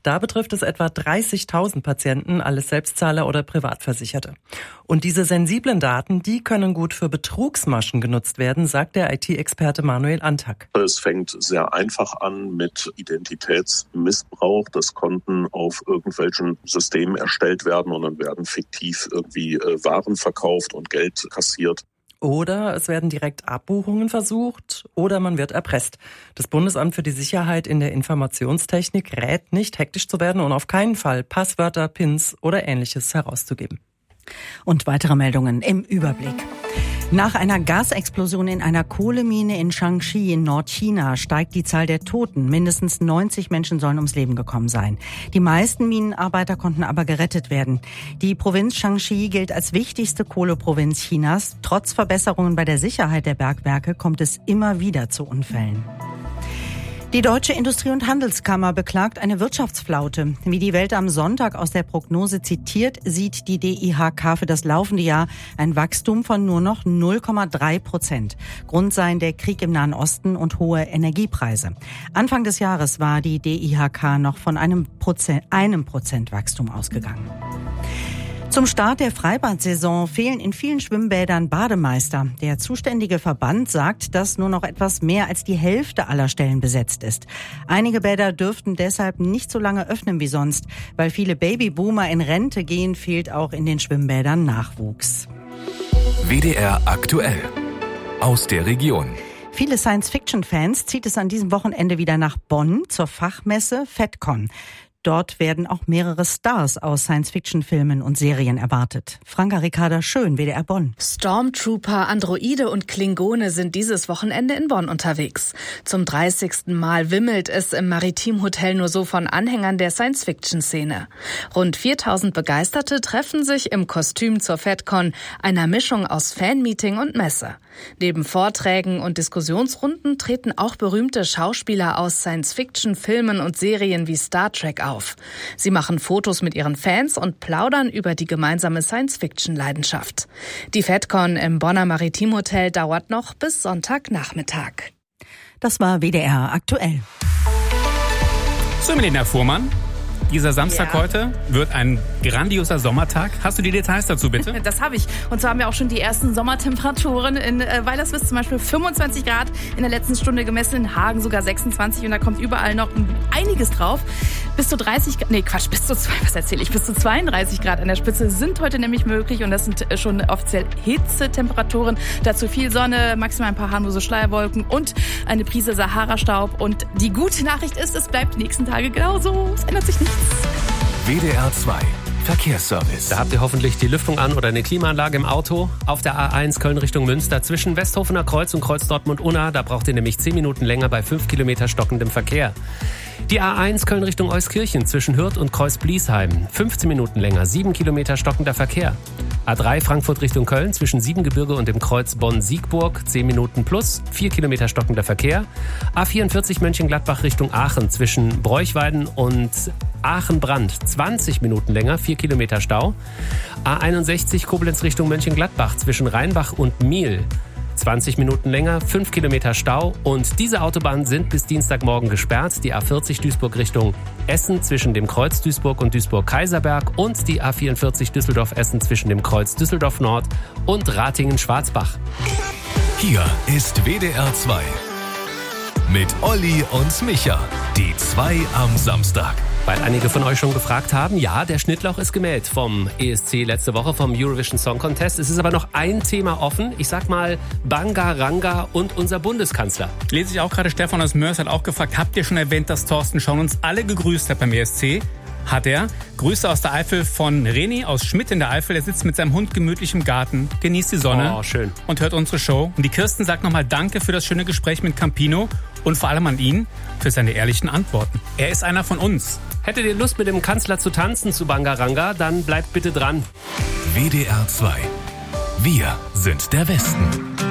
Da betrifft es etwa 30.000 Patienten, alles Selbstzahler oder Privatversicherte. Und diese sensiblen Daten, die können gut für Betrugsmaschen genutzt werden, sagt der IT-Experte Manuel Antak. Es fängt sehr einfach an mit Identitätsmissbrauch, dass Konten auf irgendwelchen Systemen erstellt werden und dann werden fiktiv irgendwie Waren verkauft und Geld kassiert. Oder es werden direkt Abbuchungen versucht oder man wird erpresst. Das Bundesamt für die Sicherheit in der Informationstechnik rät nicht, hektisch zu werden und auf keinen Fall Passwörter, Pins oder Ähnliches herauszugeben. Und weitere Meldungen im Überblick. Nach einer Gasexplosion in einer Kohlemine in Shaanxi in Nordchina steigt die Zahl der Toten. Mindestens 90 Menschen sollen ums Leben gekommen sein. Die meisten Minenarbeiter konnten aber gerettet werden. Die Provinz Shaanxi gilt als wichtigste Kohleprovinz Chinas. Trotz Verbesserungen bei der Sicherheit der Bergwerke kommt es immer wieder zu Unfällen. Die Deutsche Industrie- und Handelskammer beklagt eine Wirtschaftsflaute. Wie die Welt am Sonntag aus der Prognose zitiert, sieht die DIHK für das laufende Jahr ein Wachstum von nur noch 0,3%. Grund seien der Krieg im Nahen Osten und hohe Energiepreise. Anfang des Jahres war die DIHK noch von einem Prozent Wachstum ausgegangen. Zum Start der Freibad-Saison fehlen in vielen Schwimmbädern Bademeister. Der zuständige Verband sagt, dass nur noch etwas mehr als die Hälfte aller Stellen besetzt ist. Einige Bäder dürften deshalb nicht so lange öffnen wie sonst. Weil viele Babyboomer in Rente gehen, fehlt auch in den Schwimmbädern Nachwuchs. WDR aktuell. Aus der Region. Viele Science-Fiction-Fans zieht es an diesem Wochenende wieder nach Bonn zur Fachmesse FedCon. Dort werden auch mehrere Stars aus Science-Fiction-Filmen und Serien erwartet. Franka Ricarda Schön, WDR Bonn. Stormtrooper, Androide und Klingone sind dieses Wochenende in Bonn unterwegs. Zum 30. Mal wimmelt es im Maritim-Hotel nur so von Anhängern der Science-Fiction-Szene. Rund 4.000 Begeisterte treffen sich im Kostüm zur FedCon, einer Mischung aus Fanmeeting und Messe. Neben Vorträgen und Diskussionsrunden treten auch berühmte Schauspieler aus Science-Fiction-Filmen und Serien wie Star Trek auf. Sie machen Fotos mit ihren Fans und plaudern über die gemeinsame Science-Fiction-Leidenschaft. Die FedCon im Bonner Maritim-Hotel dauert noch bis Sonntagnachmittag. Das war WDR aktuell. So, Melina Fuhrmann. Dieser Samstag heute wird ein grandioser Sommertag. Hast du die Details dazu, bitte? Das habe ich. Und zwar haben wir auch schon die ersten Sommertemperaturen. In Weilerswist zum Beispiel 25 Grad, in der letzten Stunde gemessen, in Hagen sogar 26. Und da kommt überall noch einiges drauf. Bis zu 32 Grad an der Spitze sind heute nämlich möglich. Und das sind schon offiziell Hitzetemperaturen. Dazu viel Sonne, maximal ein paar harmlose Schleierwolken und eine Prise Sahara-Staub. Und die gute Nachricht ist, es bleibt die nächsten Tage genauso. Es ändert sich nichts. WDR 2 Verkehrsservice. Da habt ihr hoffentlich die Lüftung an oder eine Klimaanlage im Auto. Auf der A1 Köln Richtung Münster zwischen Westhofener Kreuz und Kreuz Dortmund-Unna. Da braucht ihr nämlich 10 Minuten länger bei 5 Kilometer stockendem Verkehr. Die A1 Köln Richtung Euskirchen zwischen Hürth und Kreuz-Bliesheim. 15 Minuten länger, 7 Kilometer stockender Verkehr. A3 Frankfurt Richtung Köln zwischen Siebengebirge und dem Kreuz Bonn-Siegburg. 10 Minuten plus, 4 Kilometer stockender Verkehr. A44 Mönchengladbach Richtung Aachen zwischen Bräuchweiden und Aachen-Brand. 20 Minuten länger, 4 Kilometer Stau. A61 Koblenz Richtung Mönchengladbach zwischen Rheinbach und Miel. 20 Minuten länger, 5 Kilometer Stau. Und diese Autobahnen sind bis Dienstagmorgen gesperrt. Die A40 Duisburg Richtung Essen zwischen dem Kreuz Duisburg und Duisburg-Kaiserberg und die A44 Düsseldorf-Essen zwischen dem Kreuz Düsseldorf-Nord und Ratingen-Schwarzbach. Hier ist WDR 2 mit Olli und Micha. Die 2 am Samstag. Weil einige von euch schon gefragt haben, ja, der Schnittlauch ist gemäht vom ESC letzte Woche, vom Eurovision Song Contest. Es ist aber noch ein Thema offen. Ich sag mal Bangaranga und unser Bundeskanzler. Lese ich auch gerade, Stefan aus Mörs hat auch gefragt, habt ihr schon erwähnt, dass Thorsten Schaun uns alle gegrüßt hat beim ESC? Hat er. Grüße aus der Eifel von René aus Schmidt in der Eifel. Er sitzt mit seinem Hund gemütlich im Garten, genießt die Sonne schön. Und hört unsere Show. Und die Kirsten sagt nochmal Danke für das schöne Gespräch mit Campino und vor allem an ihn für seine ehrlichen Antworten. Er ist einer von uns. Hättet ihr Lust, mit dem Kanzler zu tanzen zu Bangaranga, dann bleibt bitte dran. WDR 2. Wir sind der Westen.